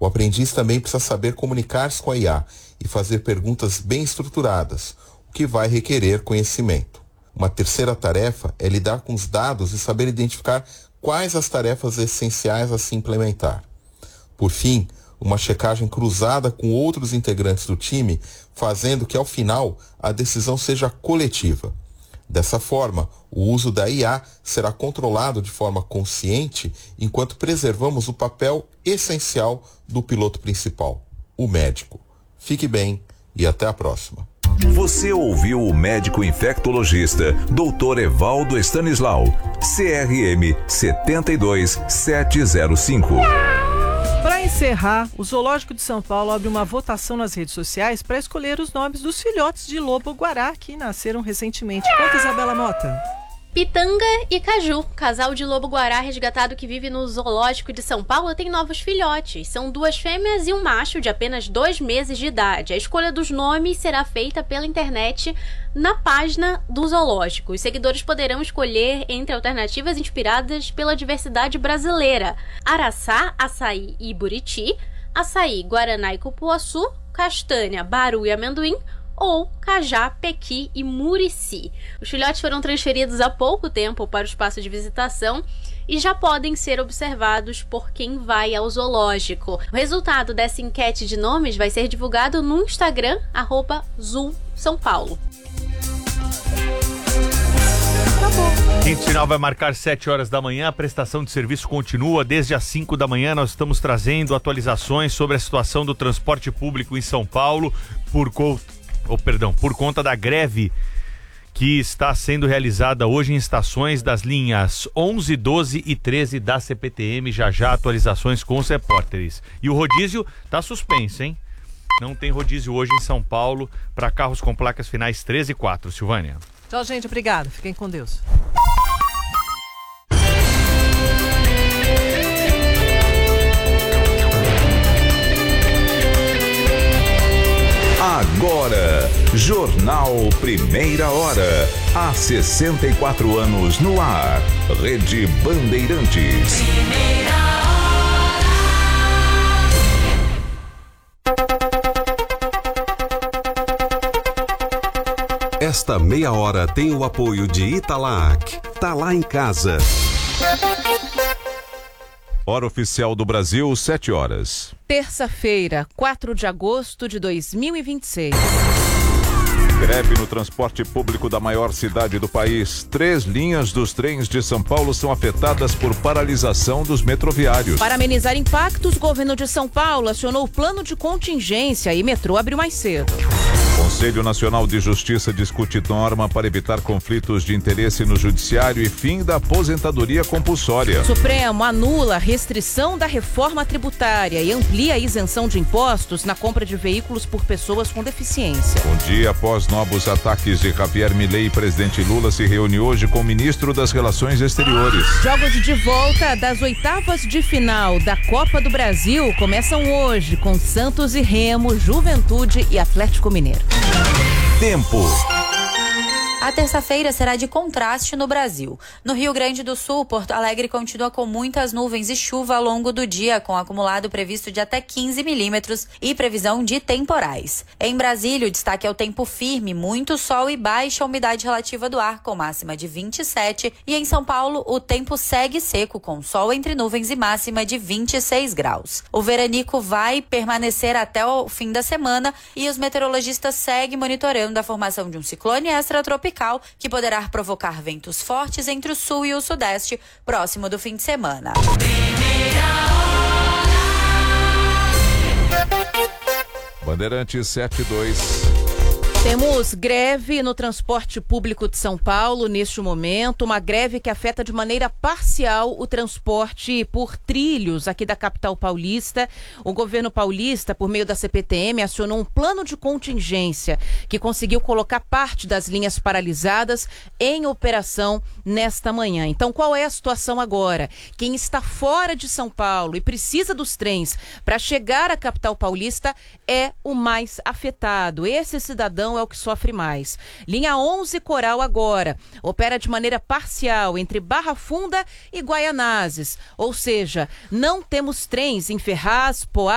aprendiz também precisa saber comunicar-se com a IA e fazer perguntas bem estruturadas, o que vai requerer conhecimento. Uma terceira tarefa é lidar com os dados e saber identificar quais as tarefas essenciais a se implementar. Por fim, uma checagem cruzada com outros integrantes do time, fazendo que, ao final, a decisão seja coletiva. Dessa forma, o uso da IA será controlado de forma consciente, enquanto preservamos o papel essencial do piloto principal, o médico. Fique bem e até a próxima. Você ouviu o médico infectologista Dr. Evaldo Stanislau, CRM 72705. Para encerrar, o Zoológico de São Paulo abre uma votação nas redes sociais para escolher os nomes dos filhotes de lobo-guará que nasceram recentemente. Conta, Isabela Mota. Pitanga e Caju, casal de lobo-guará resgatado que vive no Zoológico de São Paulo, tem novos filhotes. São 2 fêmeas e um macho de apenas 2 meses de idade. A escolha dos nomes será feita pela internet na página do zoológico. Os seguidores poderão escolher entre alternativas inspiradas pela diversidade brasileira: araçá, açaí e buriti, açaí, guaraná e cupuaçu, castanha, baru e amendoim, ou cajá, pequi e murici. Os filhotes foram transferidos há pouco tempo para o espaço de visitação e já podem ser observados por quem vai ao zoológico. O resultado dessa enquete de nomes vai ser divulgado no Instagram, @ZoolSãoPaulo. Quinto sinal vai marcar 7 horas da manhã. A prestação de serviço continua. Desde as 5 da manhã nós estamos trazendo atualizações sobre a situação do transporte público em São Paulo por conta da greve que está sendo realizada hoje em estações das linhas 11, 12 e 13 da CPTM. Já atualizações com os repórteres. E o rodízio está suspenso, hein? Não tem rodízio hoje em São Paulo para carros com placas finais 13 e 4. Silvânia. Tchau, gente. Obrigado. Fiquem com Deus. Agora, Jornal Primeira Hora. Há 64 anos no ar. Rede Bandeirantes. Esta meia hora tem o apoio de Italac. Tá lá em casa. Hora oficial do Brasil, 7 horas. Terça-feira, 4 de agosto de 2026. Greve no transporte público da maior cidade do país. 3 linhas dos trens de São Paulo são afetadas por paralisação dos metroviários. Para amenizar impactos, o governo de São Paulo acionou o plano de contingência e metrô abriu mais cedo. Conselho Nacional de Justiça discute norma para evitar conflitos de interesse no judiciário e fim da aposentadoria compulsória. Supremo anula a restrição da reforma tributária e amplia a isenção de impostos na compra de veículos por pessoas com deficiência. Um dia após novos ataques de Javier Milei, presidente Lula se reúne hoje com o ministro das Relações Exteriores. Jogos de volta das oitavas de final da Copa do Brasil começam hoje com Santos e Remo, Juventude e Atlético Mineiro. Tempo. A terça-feira será de contraste no Brasil. No Rio Grande do Sul, Porto Alegre continua com muitas nuvens e chuva ao longo do dia, com acumulado previsto de até 15 milímetros e previsão de temporais. Em Brasília, o destaque é o tempo firme, muito sol e baixa umidade relativa do ar, com máxima de 27. E em São Paulo, o tempo segue seco, com sol entre nuvens e máxima de 26 graus. O veranico vai permanecer até o fim da semana e os meteorologistas seguem monitorando a formação de um ciclone extratropical que poderá provocar ventos fortes entre o sul e o sudeste próximo do fim de semana. Bandeirantes 72. Temos greve no transporte público de São Paulo neste momento, uma greve que afeta de maneira parcial o transporte por trilhos aqui da capital paulista. O governo paulista, por meio da CPTM, acionou um plano de contingência que conseguiu colocar parte das linhas paralisadas em operação nesta manhã. Então, qual é a situação agora? Quem está fora de São Paulo e precisa dos trens para chegar à capital paulista é o mais afetado. Esse cidadão é o que sofre mais. Linha 11 Coral agora opera de maneira parcial entre Barra Funda e Guaianazes, ou seja, não temos trens em Ferraz, Poá